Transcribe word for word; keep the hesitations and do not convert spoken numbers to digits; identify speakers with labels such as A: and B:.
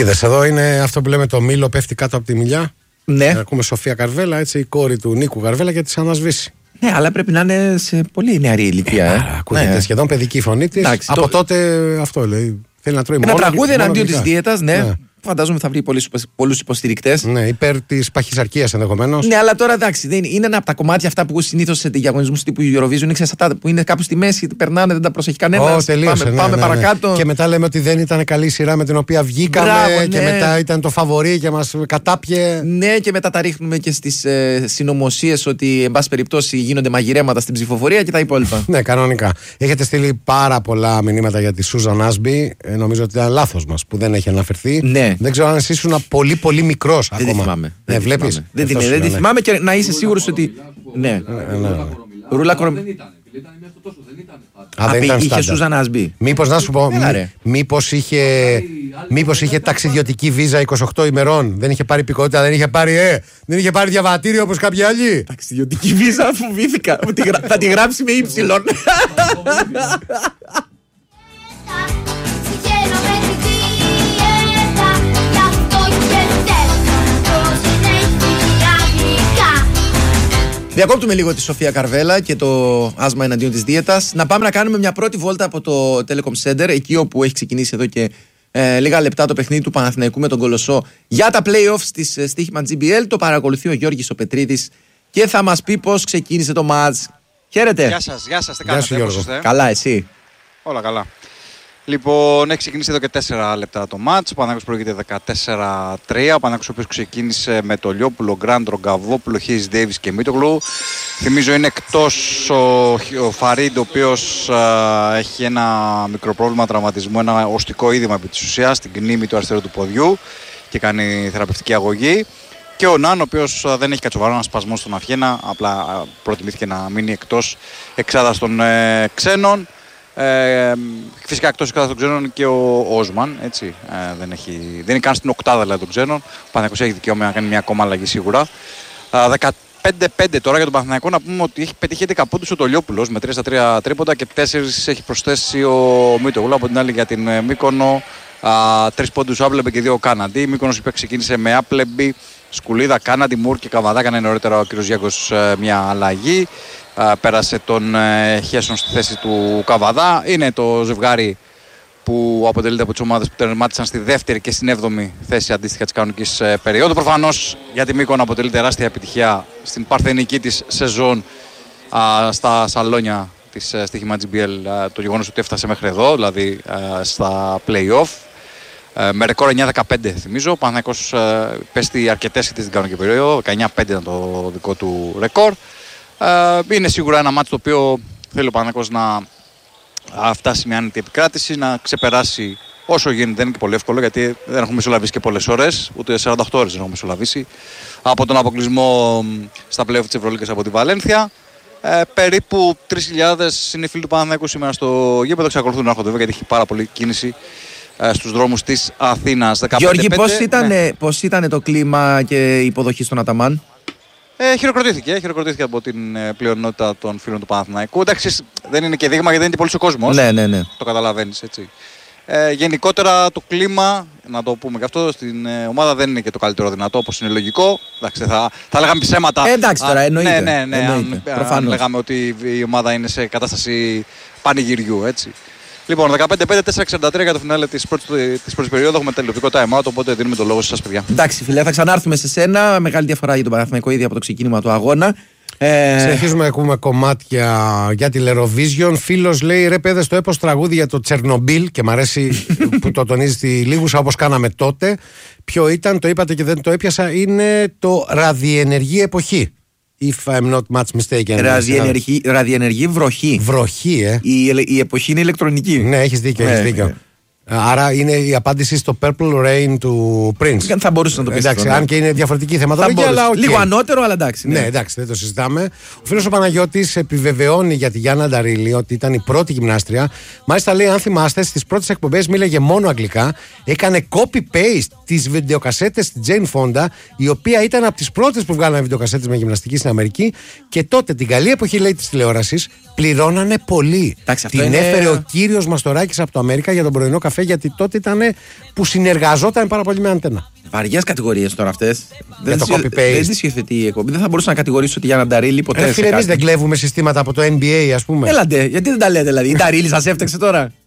A: Είδες, εδώ είναι αυτό που λέμε το μήλο πέφτει κάτω από τη μιλιά.
B: Ναι.
A: Ακούμε Σοφία Καρβέλα, έτσι η κόρη του Νίκου Καρβέλα και της ανασβήσει.
B: Ναι, αλλά πρέπει να είναι σε πολύ νεαρή ηλικία. Ε,
A: ε. Ακούγεται ναι. σχεδόν παιδική η φωνή της. Εντάξει, από το... τότε αυτό λέει. Θέλει να τρώει
B: ένα
A: μόνο.
B: Ένα τραγούδι εναντίον της δίαιτας, ναι.
A: ναι.
B: Φαντάζομαι θα βρει πολλούς υποστηρικτές.
A: Ναι, υπέρ της παχυσαρκίας ενδεχομένως.
B: Ναι, αλλά τώρα εντάξει, δεν είναι ένα από τα κομμάτια αυτά που συνήθως σε διαγωνισμούς τύπου Eurovision είναι αυτά που είναι κάπου στη μέση, περνάνε, δεν τα προσέχει κανένας.
A: Oh, τελείωσε,
B: πάμε
A: ναι,
B: πάμε
A: ναι,
B: παρακάτω.
A: Ναι. Και μετά λέμε ότι δεν ήταν καλή σειρά με την οποία βγήκαμε. Μπράβο, και ναι. μετά ήταν το φαβορί και μας κατάπιε.
B: Ναι, και μετά τα ρίχνουμε και στις ε, συνωμοσίες ότι εν πάση περιπτώσει γίνονται μαγειρέματα στην ψηφοφορία και τα υπόλοιπα.
A: Ναι, κανονικά. Έχετε στείλει πάρα πολλά μηνύματα για τη Σούζαν Άσμπι. Ε, νομίζω ότι ήταν λάθος μας που δεν έχει αναφερθεί.
B: Ναι.
A: Δεν ξέρω αν εσύ ήσουν πολύ πολύ μικρός
B: δεν
A: ακόμα.
B: Τη θυμάμαι.
A: Ναι,
B: δεν
A: βλέπεις.
B: Θυμάμαι. Δεν, την, δεν τη θυμάμαι και να είσαι σίγουρος ότι. Ναι. Ρούλα Κορομιλά. Είχε Σούζαν Άσμπι.
A: Μήπως να σου πω, μήπως είχε, μήπως είχε ταξιδιωτική βίζα είκοσι οκτώ ημερών. Δεν είχε πάρει υπηκότητα, δεν είχε πάρει, ε, δεν είχε πάρει διαβατήριο όπως κάποιοι άλλοι.
B: Ταξιδιωτική βίζα, φοβήθηκα. Θα τη γράψει με ύψιλον. Διακόπτουμε λίγο τη Σοφία Καρβέλα και το άσμα εναντίον της δίαιτας. Να πάμε να κάνουμε μια πρώτη βόλτα από το Telecom Center, εκεί όπου έχει ξεκινήσει εδώ και ε, λίγα λεπτά το παιχνίδι του Παναθηναϊκού με τον Κολοσσό για τα play-offs της ε, στοίχημα τζι μπι ελ. Το παρακολουθεί ο Γιώργης ο Πετρίδης και θα μας πει πώς ξεκίνησε το μάτς. Χαίρετε.
C: Γεια σας, γεια σας, τι κάνετε,
A: πώς
C: είστε?
B: Καλά, εσύ?
C: Όλα καλά. Λοιπόν, έχει ξεκινήσει εδώ και τέσσερα λεπτά το μάτς. Ο Παναθηναϊκός προηγείται δεκατέσσερα τρία. Ο Παναθηναϊκός ο οποίος ξεκίνησε με το Λιόπουλο, Γκράντρο, Γκαβόπουλο, Χίζης, Ντέιβις και Μίτογλου. Θυμίζω είναι εκτός ο, ο Φαρίντ, ο οποίος α, έχει ένα μικρό πρόβλημα τραυματισμού, ένα οστικό είδημα επί της ουσίας στην κνήμη του αριστερού του ποδιού και κάνει θεραπευτική αγωγή. Και ο Ναν, ο οποίος δεν έχει κατσοβαρό, ένα σπασμό στον αυχένα, απλά προτιμήθηκε να μείνει εκτός εξάδας των ε, ξένων. Ε, φυσικά εκτός εξάδας των ξένων και ο Όσμαν, έτσι, ε, δεν, έχει, δεν είναι καν στην οκτάδα δηλαδή, των ξένων. Ο Παναθηναϊκός έχει δικαίωμα να κάνει μια ακόμα αλλαγή σίγουρα. Ε, δεκαπέντε πέντε τώρα για τον Παναθηναϊκό, να πούμε ότι έχει πετύχει έντεκα πόντους ο Τολιόπουλος με τρία στα τρία τρίποντα και τέσσερα έχει προσθέσει ο Μίτογλου. Από την άλλη για την Μύκονο τρεις πόντους ο Άπλεμπε και δύο ο Κάναντι. Η Μύκονος είπε ξεκίνησε με Άπλεμπη, Σκουλίδα, Κάναντι, Μουρ και Καβαδά. Έκανε νωρίτερα ο κ. Γιάγκος ε, μια αλλαγή. Uh, πέρασε τον uh, Χέσον στη θέση του Καβαδά. Είναι το ζευγάρι που αποτελείται από τις ομάδες που τερμάτισαν στη δεύτερη και στην έβδομη θέση αντίστοιχα της κανονικής uh, περίοδου. Προφανώς για τη Μύκονο αποτελεί τεράστια επιτυχία στην παρθενική της σεζόν uh, στα σαλόνια της uh, στοίχημα τζι μπι ελ uh, το γεγονός ότι έφτασε μέχρι εδώ, δηλαδή uh, στα play-off. Uh, με ρεκόρ εννιά δεκαπέντε θυμίζω. Ο Παναθηναϊκός uh, πέστη αρκετές χτες στην κανονική περίοδο. δεκαεννιά πέντε ήταν το δικό του ρεκόρ. Uh, είναι σίγουρα ένα μάτσο το οποίο θέλει ο Παναθηναϊκός να uh, φτάσει μια άνετη επικράτηση, να ξεπεράσει όσο γίνεται. Δεν είναι και πολύ εύκολο γιατί δεν έχουμε μεσολαβήσει και πολλές ώρες, ούτε σαράντα οκτώ ώρες δεν έχουμε μεσολαβήσει από τον αποκλεισμό στα play-off της Ευρωλίγκας από τη Βαλένθια. Uh, περίπου τρεις χιλιάδες είναι οι φίλοι του Παναθηναϊκού σήμερα στο γήπεδο. Εξακολουθούν να έρχονται βέβαια γιατί έχει πάρα πολύ κίνηση uh, στους δρόμους της Αθήνας.
B: Γιώργη, πώς ήταν, ναι. πώς ήταν το κλίμα και η υποδοχή στον Αταμάν?
C: Ε, χειροκροτήθηκε, χειροκροτήθηκε από την ε, πλειονότητα των φίλων του Παναθηναϊκού. Εντάξει, δεν είναι και δείγμα γιατί δεν είναι πολύ ο κόσμος.
B: Ναι, ναι, ναι.
C: Το καταλαβαίνεις, έτσι. Ε, γενικότερα το κλίμα, να το πούμε και αυτό, στην ε, ομάδα δεν είναι και το καλύτερο δυνατό όπως είναι λογικό. Εντάξει, θα, θα λέγαμε ψέματα.
B: Ε, εντάξει τώρα, εννοείται.
C: Ναι, ναι, ναι.
B: εννοείται,
C: αν, αν λέγαμε ότι η ομάδα είναι σε κατάσταση πανηγυριού, έτσι. Λοιπόν, δεκαπέντε πέντε, τέσσερα εξήντα τρία για το φινάλε της πρώτης, της πρώτης περίοδου. Έχουμε τελειωτικό time out, οπότε δίνουμε το λόγο σας, παιδιά.
B: Εντάξει, φίλε, θα ξανάρθουμε σε σένα. Μεγάλη διαφορά για τον Παναθηναϊκό ήδη από το ξεκίνημα του αγώνα.
A: Ε... Συνεχίζουμε να ακούμε κομμάτια για τη Eurovision. Φίλος λέει: ρε παιδες, το έπος τραγούδι για το Τσερνομπίλ και μ' αρέσει που το τονίζει στη λίγουσα όπως κάναμε τότε. Ποιο ήταν, το είπατε και δεν το έπιασα. Είναι το ραδιενεργή εποχή. If I'm not much mistaken.
B: Ραδιενεργή, ραδιενεργή βροχή.
A: Βροχή, ε.
B: Η, η εποχή είναι ηλεκτρονική.
A: Ναι, έχεις δίκιο. Έχεις δίκιο. Ναι. Άρα είναι η απάντηση στο Purple Rain του Prince.
B: Θα μπορούσε να το πει.
A: Εντάξει, αν και είναι διαφορετική θεματολογία, αλλά okay.
B: Λίγο ανώτερο, αλλά εντάξει.
A: Ναι, ναι εντάξει, δεν το συζητάμε. Ο φίλος ο Παναγιώτης επιβεβαιώνει για τη Γιάννα Νταρίλη ότι ήταν η πρώτη γυμνάστρια. Μάλιστα λέει, αν θυμάστε, στις πρώτες εκπομπές μίλαγε μόνο αγγλικά. Έκανε copy-paste τις βιντεοκασέτες στη Jane Fonda, η οποία ήταν από τις πρώτες που βγάλανε βιντεοκασέτες με γυμναστική στην Αμερική. Και τότε, την καλή εποχή, λέει, της τηλεόρασης, πληρώνανε πολύ.
B: Εντάξει,
A: την
B: είναι...
A: έφερε ο κύριος Μαστοράκης από το Αμέρικα για τον πρωινό καφέ έγραφε, γιατί τότε ήταν που συνεργαζόταν πάρα πολύ με Αντένα.
B: Βαριές κατηγορίες τώρα αυτές.
A: Για το copy-paste.
B: Δεν τις υιοθετεί η εκπομπή. Δεν θα μπορούσα να κατηγορήσω τη Γιάννα Νταρίλη ποτέ.
A: Ρε φίλε, εμείς δεν κλέβουμε συστήματα από το N B A, ας πούμε.
B: Έλατε, γιατί δεν τα λέτε δηλαδή. Η Νταρίλη σας έφταξε τώρα.